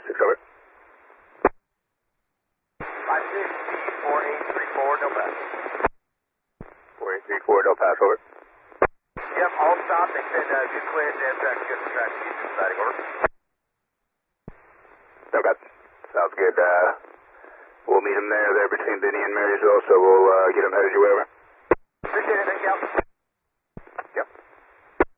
6 over. 4834, no pass. 4834, no pass, over. Yep, all stopped. They said good clearance, Amtrak, good for traffic use deciding, over. Okay, sounds good. We'll meet them there between Benny and Marysville, so we'll get them headed your way, over. Appreciate it, thank you. Yep.